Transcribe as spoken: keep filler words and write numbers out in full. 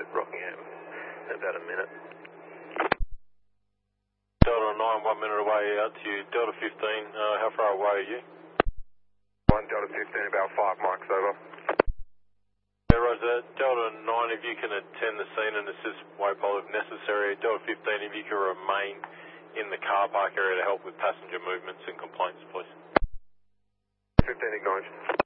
at Rockingham in about a minute. Delta nine, one minute away out to you. Delta fifteen, uh, how far away are you? one Delta fifteen, about five mics over. Yeah, Roger. Delta nine, if you can attend the scene and assist Waypole if necessary. Delta fifteen, if you can remain in the car park area to help with passenger movements and complaints, please. fifteen, acknowledged.